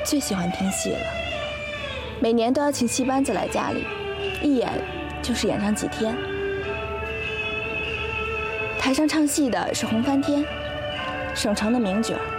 最喜欢听戏了，每年都要请戏班子来家里，一演就是演上几天。台上唱戏的是红翻天，省城的名角儿。